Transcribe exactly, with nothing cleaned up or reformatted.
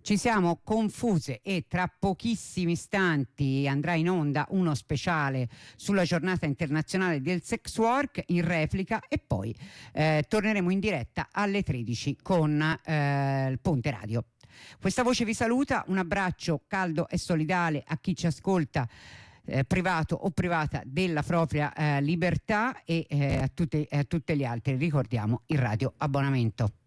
Ci siamo confuse e tra pochissimi istanti andrà in onda uno speciale sulla giornata internazionale del sex work in replica e poi eh, torneremo in diretta alle tredici con eh, il Ponte Radio. Questa voce vi saluta, un abbraccio caldo e solidale a chi ci ascolta eh, privato o privata della propria eh, libertà e eh, a, tutte, a tutte le altre ricordiamo il radio abbonamento.